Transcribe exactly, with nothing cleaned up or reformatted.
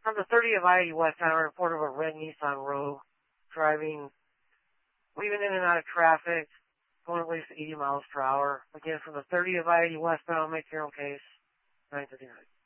From the thirty of I eighty westbound, I reported of a red Nissan Rogue driving, weaving in and out of traffic, going at least eighty miles per hour. Again, from the thirty of I eighty westbound, make your own case. nine thirty-nine.